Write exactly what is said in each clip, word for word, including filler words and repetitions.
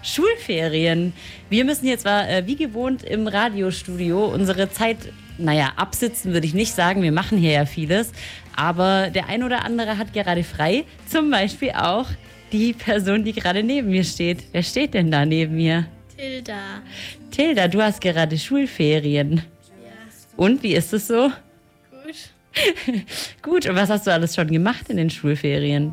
Schulferien. Wir müssen jetzt zwar äh, wie gewohnt im Radiostudio unsere Zeit, naja, absitzen würde ich nicht sagen, wir machen hier ja vieles, aber der ein oder andere hat gerade frei, zum Beispiel auch die Person, die gerade neben mir steht. Wer steht denn da neben mir? Tilda. Tilda, du hast gerade Schulferien. Ja. Und, wie ist es so? Gut. Gut, und was hast du alles schon gemacht in den Schulferien?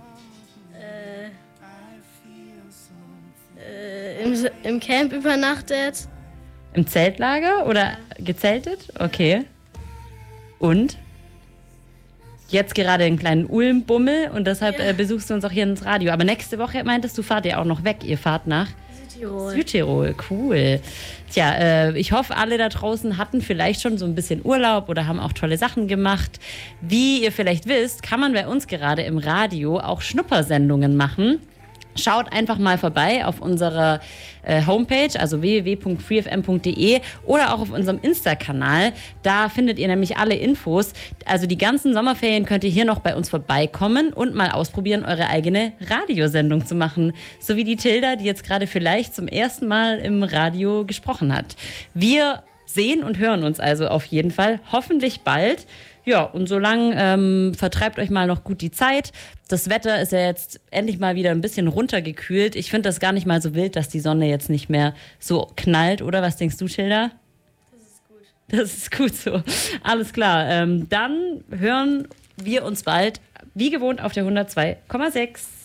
Äh, äh, im, Im Camp übernachtet. Im Zeltlager oder gezeltet? Okay. Und? Jetzt gerade einen kleinen Ulmbummel und deshalb Ja. äh, besuchst du uns auch hier ins Radio. Aber nächste Woche meintest du, fahrt ihr auch noch weg. Ihr fahrt nach Südtirol. Südtirol. Cool. Tja, äh, ich hoffe, alle da draußen hatten vielleicht schon so ein bisschen Urlaub oder haben auch tolle Sachen gemacht. Wie ihr vielleicht wisst, kann man bei uns gerade im Radio auch Schnuppersendungen machen. Schaut einfach mal vorbei auf unserer äh, Homepage, also w w w punkt free f m punkt d e oder auch auf unserem Insta-Kanal. Da findet ihr nämlich alle Infos. Also die ganzen Sommerferien könnt ihr hier noch bei uns vorbeikommen und mal ausprobieren, eure eigene Radiosendung zu machen. So wie die Tilda, die jetzt gerade vielleicht zum ersten Mal im Radio gesprochen hat. Wir sehen und hören uns also auf jeden Fall, hoffentlich bald. Ja, und solange ähm, vertreibt euch mal noch gut die Zeit. Das Wetter ist ja jetzt endlich mal wieder ein bisschen runtergekühlt. Ich finde das gar nicht mal so wild, dass die Sonne jetzt nicht mehr so knallt, oder? Was denkst du, Tilda? Das ist gut. Das ist gut so. Alles klar. Ähm, dann hören wir uns bald, wie gewohnt, auf der hundertzwei Komma sechs.